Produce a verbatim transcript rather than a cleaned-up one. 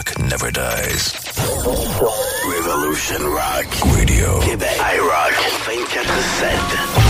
rock never dies. Revolution Rock Radio. Québec. iRock vingt-quatre sept.